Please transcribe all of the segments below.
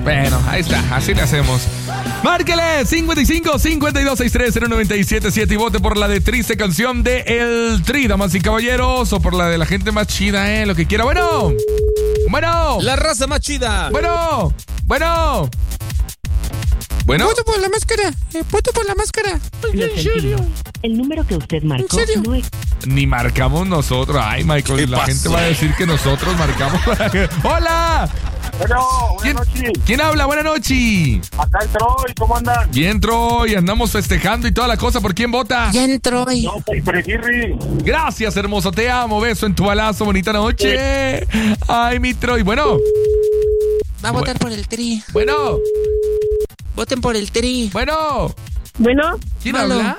Bueno, ahí está, así le hacemos. Márquele 55 52 63 0977 y vote por la de Triste Canción de El Tri, damas y caballeros, o por la de la gente más chida, lo que quiera. Bueno. La raza más chida. Bueno. Voto por la máscara. Voto por la máscara. ¿En serio? El número que usted marcó no es... Ni marcamos nosotros. Ay, Michael, la gente va a decir que nosotros marcamos. ¡Hola! Bueno, buenas noches. ¿Quién habla? Buenas noches. Acá el Troy, ¿cómo andan? Bien, Troy, andamos festejando y toda la cosa. ¿Por quién vota? Ya entró. No, por el Kirri. Gracias, hermoso, te amo. Beso en tu balazo, bonita noche. Ay, mi Troy. Bueno. Va a votar por el Tri. Bueno. Voten por el Tri. Bueno. ¿Quién Malo. habla?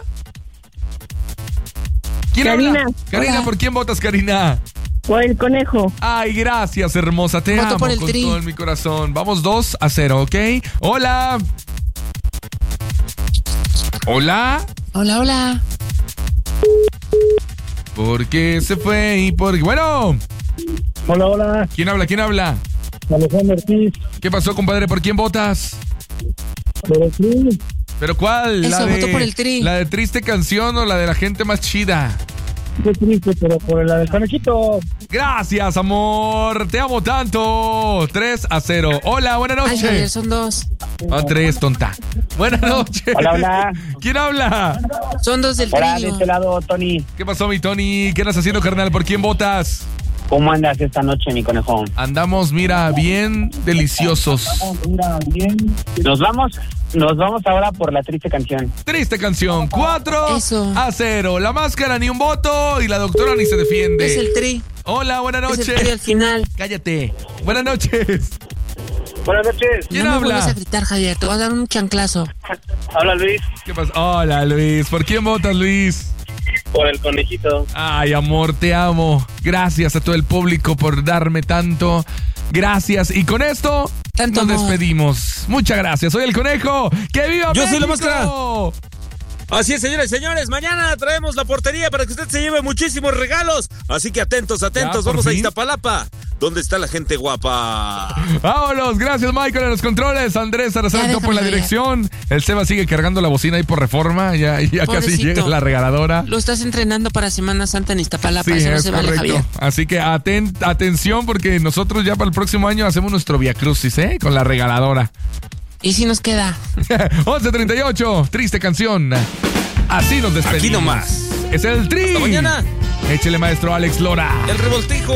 ¿Quién Karina. habla? Karina, Hola. ¿por quién votas, Karina? Por el conejo. Ay, gracias, hermosa, te Voto amo por el con Tri. todo mi corazón. Vamos 2-0, ¿ok? Hola. Hola. Hola. ¿Por qué se fue y por qué? Bueno. Hola. ¿Quién habla? Alejandro Ortiz. ¿Qué pasó, compadre? ¿Por quién votas? Por el Kirri. ¿Pero cuál? Eso, voto por el Tri. ¿La de Triste Canción o la de la gente más chida? Qué triste, pero por la del conejito. Gracias, amor. Te amo tanto. 3-0. Hola, buenas Ay, Javier, noches. son 2. 3, tonta. Buenas noches. Hola. ¿Quién habla? Son 2 del Hola, de trío. este lado, Tony. ¿Qué pasó, mi Tony? ¿Qué andas haciendo, carnal? ¿Por quién votas? ¿Cómo andas esta noche, mi conejón? Andamos, mira, bien deliciosos. Nos vamos ahora por la triste canción. Triste Canción. 4-0. La máscara ni un voto y la doctora ni se defiende. Es el Tri. Hola, buenas Es el Tri al noches. final. Cállate. Buenas noches. Buenas noches. ¿Quién No me habla? vuelvas a gritar, Javier. Te voy a dar un chanclazo. Habla Luis, ¿Qué pasa? Hola, Luis. ¿Por quién votas, Luis? por el conejito. Ay, amor, te amo. Gracias a todo el público por darme tanto. Gracias. Y con esto Tanto nos amor. despedimos. Muchas gracias. Soy el Conejo. ¡Que viva Yo soy la México! Así es, señores y señores. Mañana traemos la portería para que usted se lleve muchísimos regalos. Así que atentos. Ya, por Vamos a fin. Iztapalapa. ¿Dónde está la gente guapa? Vámonos, gracias Michael en los controles, Andrés Araceli Ya, Topo en la déjame, dirección, el Seba sigue cargando la bocina ahí por Reforma, ya casi Pobrecito. llega la regaladora. Lo estás entrenando para Semana Santa en Iztapalapa. Sí, Eso no es se vale, correcto. Javier. Así que atención porque nosotros ya para el próximo año hacemos nuestro Via Crucis, con la regaladora. ¿Y si nos queda? 11:38, triste canción. Así nos despedimos. Aquí nomás. Es el Tri. Hasta mañana. Échele, maestro Alex Lora. El revoltijo.